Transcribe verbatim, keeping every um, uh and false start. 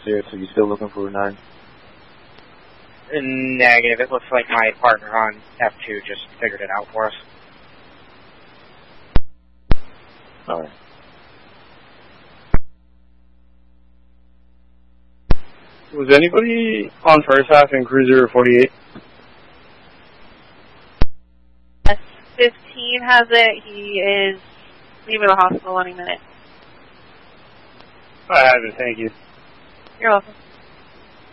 there, so you're still looking for a nine? Negative. It looks like my partner on F two just figured it out for us. All right. Was anybody on first half in Cruiser forty-eight? S fifteen has it. He is leaving the hospital any minute. I haven't, thank you. You're welcome.